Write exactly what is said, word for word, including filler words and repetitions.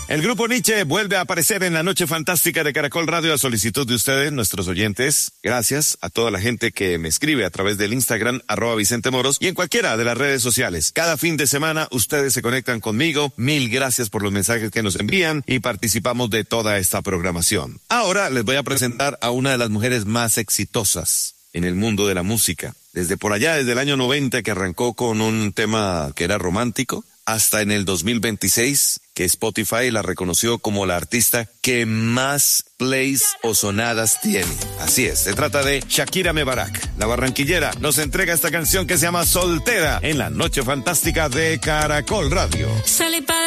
El grupo Nietzsche vuelve a aparecer en la Noche Fantástica de Caracol Radio a solicitud de ustedes, nuestros oyentes. Gracias a toda la gente que me escribe a través del Instagram, arroba Vicente Moros, y en cualquiera de las redes sociales. Cada fin de semana ustedes se conectan conmigo. Mil gracias por los mensajes que nos envían y participamos de toda esta programación. Ahora les voy a presentar a una de las mujeres más exitosas en el mundo de la música. Desde por allá, desde el año noventa, que arrancó con un tema que era romántico, hasta en el dos mil veintiséis, que Spotify la reconoció como la artista que más plays o sonadas tiene. Así es, se trata de Shakira Mebarak. La barranquillera nos entrega esta canción que se llama Soltera en la Noche Fantástica de Caracol Radio.